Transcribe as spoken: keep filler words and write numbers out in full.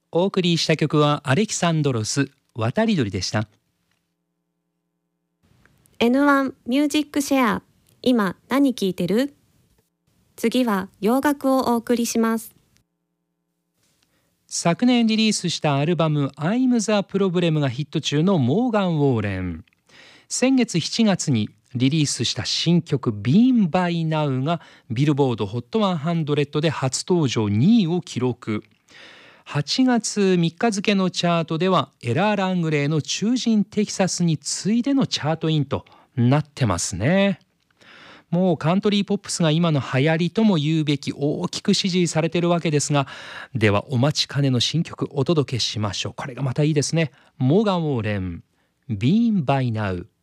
お送りした曲はアレキサンドロス渡り鳥でした。 エヌワン ミュージックシェア、今何聴いてる？次は洋楽をお送りします。 昨年リリースしたアルバム I'm the Problem がヒット中のモーガン・ウォーレン。先月しちがつにリリースした新曲 Been by Now がビルボード ホットひゃくで初登場にいを記録。はちがつみっか付のチャートではエラー・ラングレーの中心テキサスに次いでのチャートインとなってますね。もうカントリーポップスが今の流行りとも言うべき大きく支持されているわけですが、ではお待ちかねの新曲お届けしましょう。これがまたいいですね。モーガン・ウォーレン Been by Now。